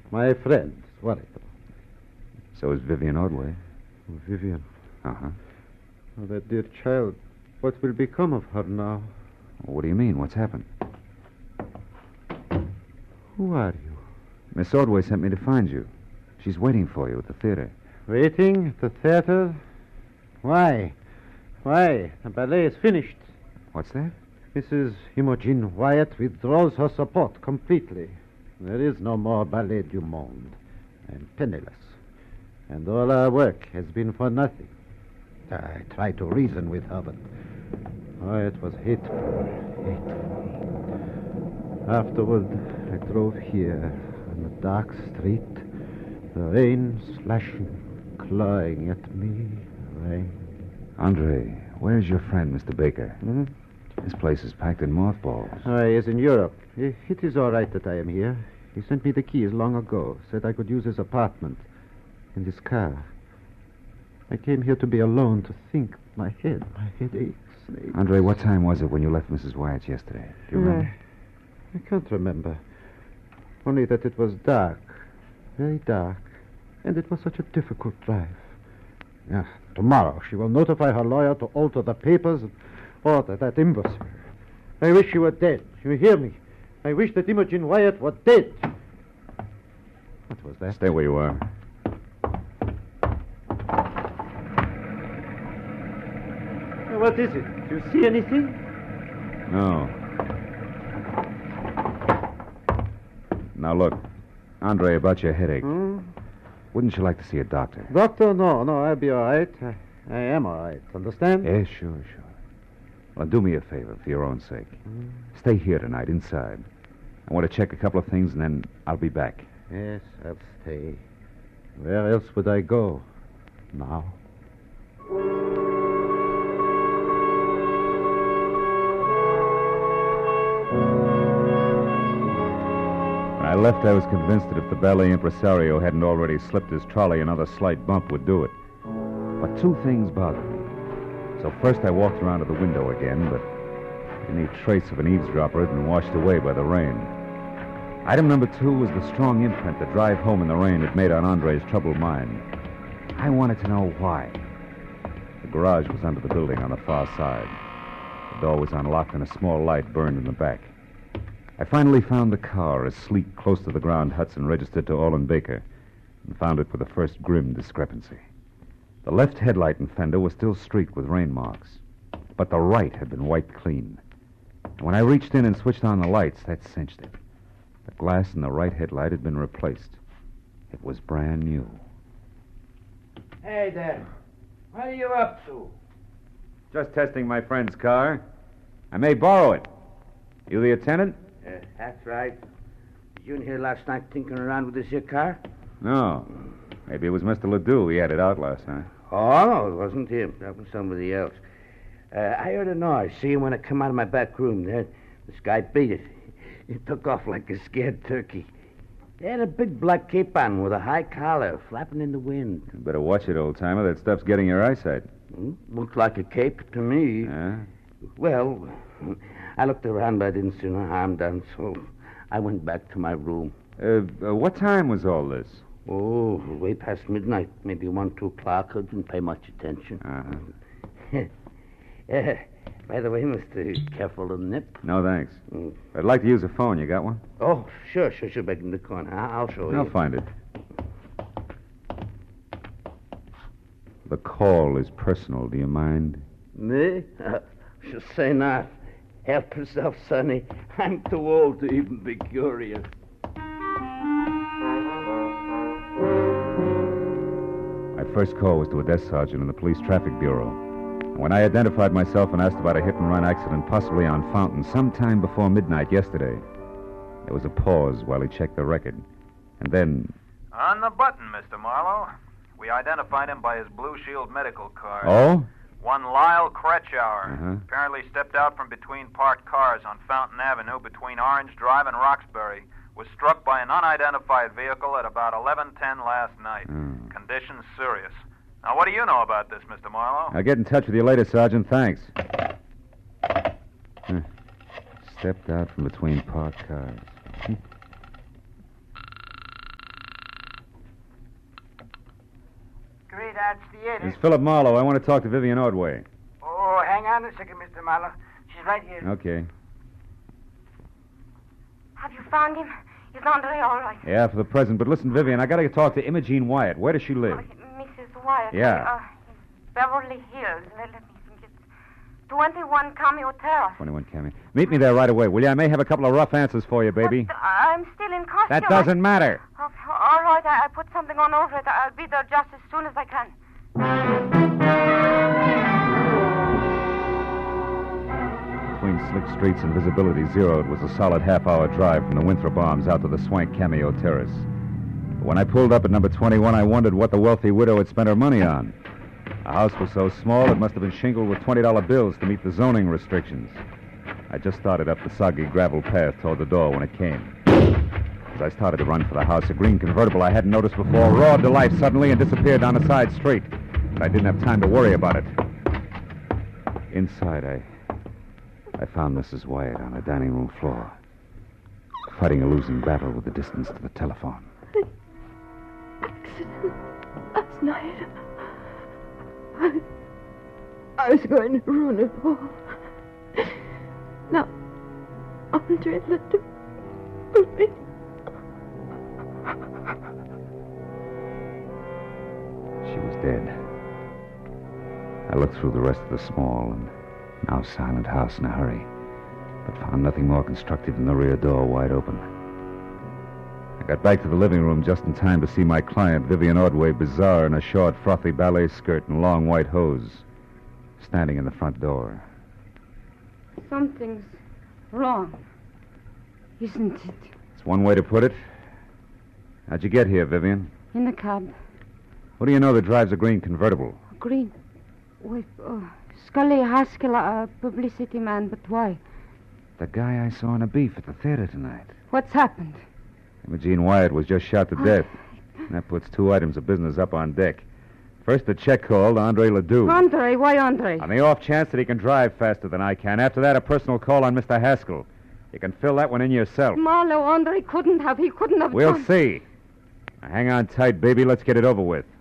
My friend is worried. So is Vivian Ordway. Vivian. Uh-huh. Oh, that dear child. What will become of her now? What do you mean? What's happened? Who are you? Miss Ordway sent me to find you. She's waiting for you at the theater. Waiting at the theater? Why? Why? The ballet is finished. What's that? Mrs. Imogen Wyatt withdraws her support completely. There is no more Ballet du Monde. I'm penniless. And all our work has been for nothing. I tried to reason with her, but it was hateful. Afterward, I drove here on the dark street, the rain slashing, clawing at me. Rain. Andre, where's your friend, Mr. Baker? Hmm? This place is packed in mothballs. He is in Europe. It is all right that I am here. He sent me the keys long ago, said I could use his apartment and his car. I came here to be alone, to think. My head aches. Andre, what time was it when you left Mrs. Wyatt's yesterday? Do you remember? I can't remember. Only that it was dark. Very dark. And it was such a difficult drive. Tomorrow she will notify her lawyer to alter the papers and order that imbecile. I wish she were dead. You hear me? I wish that Imogen Wyatt were dead. What was that? Stay where you are. What is it? Do you see anything? No. Now, look. Andre, about your headache. Wouldn't you like to see a doctor? Doctor? No, I'll be all right. I am all right. Understand? Yes, sure. Well, do me a favor, for your own sake. Stay here tonight, inside. I want to check a couple of things, and then I'll be back. Yes, I'll stay. Where else would I go now? When I left, I was convinced that if the ballet impresario hadn't already slipped his trolley, another slight bump would do it. But two things bothered me. So first I walked around to the window again, but any trace of an eavesdropper had been washed away by the rain. Item number 2 was the strong imprint the drive home in the rain had made on Andre's troubled mind. I wanted to know why. The garage was under the building on the far side. The door was unlocked and a small light burned in the back. I finally found the car, a sleek, close-to-the-ground Hudson registered to Olin Baker, and found it with the first grim discrepancy. The left headlight and fender were still streaked with rain marks, but the right had been wiped clean. And when I reached in and switched on the lights, that cinched it. The glass in the right headlight had been replaced. It was brand new. Hey there. What are you up to? Just testing my friend's car. I may borrow it. You the attendant? That's right. You in here last night tinkering around with this here car? No. Maybe it was Mr. Ledoux. He had it out last night. Oh, no, it wasn't him. That was somebody else. I heard a noise. See, when I come out of my back room there, this guy beat it. He took off like a scared turkey. He had a big black cape on with a high collar, flapping in the wind. You better watch it, old-timer. That stuff's getting your eyesight. Looked like a cape to me. Yeah? Well, I looked around, but I didn't see no harm done, so I went back to my room. What time was all this? Oh, way past midnight, maybe 1, 2 o'clock. I didn't pay much attention. By the way, mister, careful of the nip. No, thanks. I'd like to use a phone. You got one? Oh, sure, back in the corner. I'll show you. I'll find it. The call is personal. Do you mind? Me? Should say not. Help yourself, Sonny. I'm too old to even be curious. My first call was to a desk sergeant in the police traffic bureau. And when I identified myself and asked about a hit-and-run accident possibly on Fountain sometime before midnight yesterday, there was a pause while he checked the record. And then... On the button, Mr. Marlowe. We identified him by his Blue Shield medical card. Oh? One Lyle Kretschauer. Uh-huh. Apparently stepped out from between parked cars on Fountain Avenue between Orange Drive and Roxbury. Was struck by an unidentified vehicle at about 11:10 last night. Condition serious. Now, what do you know about this, Mr. Marlowe? I'll get in touch with you later, Sergeant. Thanks. Stepped out from between parked cars. Great Arts Theater. It's Philip Marlowe. I want to talk to Vivian Ordway. Oh, hang on a second, Mr. Marlowe. She's right here. Okay. Have you found him? Is Andre all right? Yeah, for the present. But listen, Vivian, I got to talk to Imogene Wyatt. Where does she live? Mrs. Wyatt. Yeah. Beverly Hills. Let me think. It's 21 Cameo Terrace. 21 Cameo. Meet me there right away, will you? I may have a couple of rough answers for you, baby. But I'm still in costume. That doesn't matter. Okay, all right, I put something on over it. I'll be there just as soon as I can. Between slick streets and visibility zeroed was a solid half-hour drive from the Winthrop Arms out to the swank Cameo Terrace. But when I pulled up at number 21, I wondered what the wealthy widow had spent her money on. The house was so small it must have been shingled with $20 bills to meet the zoning restrictions. I just started up the soggy gravel path toward the door when it came. As I started to run for the house, a green convertible I hadn't noticed before roared to life suddenly and disappeared down a side street. But I didn't have time to worry about it. Inside, I found Mrs. Wyatt on the dining room floor, fighting a losing battle with the distance to the telephone. Accident last night. I was going to ruin it all. Now, Andre let me. She was dead. I looked through the rest of the small and now silent house in a hurry, but found nothing more constructive than the rear door wide open. I got back to the living room just in time to see my client, Vivian Ordway, bizarre in a short, frothy ballet skirt and long white hose, standing in the front door. Something's wrong, isn't it? It's one way to put it. How'd you get here, Vivian? In a cab. Who do you know that drives a green convertible? Green. Wait, Scully Haskell, a publicity man, but why? The guy I saw in a beef at the theater tonight. What's happened? Imogene Wyatt was just shot to death. And that puts two items of business up on deck. First, a check call to Andre Ledoux. Andre? Why Andre? On the off chance that he can drive faster than I can. After that, a personal call on Mr. Haskell. You can fill that one in yourself. Marlowe, Andre couldn't have. He couldn't have We'll done... see. Now, hang on tight, baby. Let's get it over with.